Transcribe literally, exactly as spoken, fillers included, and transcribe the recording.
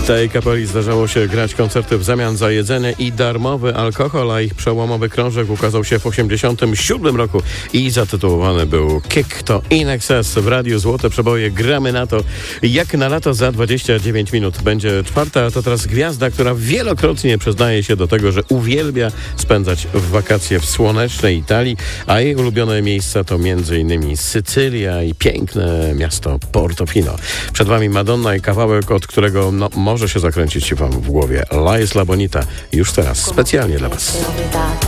Tej kapeli zdarzało się grać koncerty w zamian za jedzenie i darmowy alkohol, a ich przełomowy krążek ukazał się w osiemdziesiątym siódmym roku i zatytułowany był Kick to In Excess. W Radiu Złote Przeboje gramy na to, jak na lato za dwadzieścia dziewięć minut. Będzie czwarta, to teraz gwiazda, która wielokrotnie przyznaje się do tego, że uwielbia spędzać w wakacje w słonecznej Italii, a jej ulubione miejsca to m.in. Sycylia i piękne miasto Portofino. Przed wami Madonna i kawałek, od którego no, może się zakręcić wam w głowie. La Isla Bonita już teraz specjalnie dla was.